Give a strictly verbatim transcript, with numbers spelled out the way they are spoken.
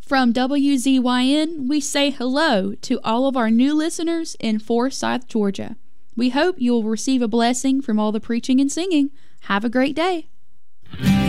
From W Z Y N, we say hello to all of our new listeners in Forsyth, Georgia. We hope you'll receive a blessing from all the preaching and singing. Have a great day.